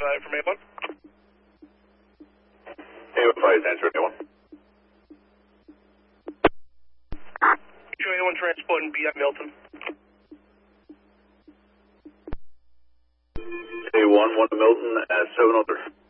from A1. A1 answer A1. Show A1 transport and BI Milton. A1, 1 to Milton, 703.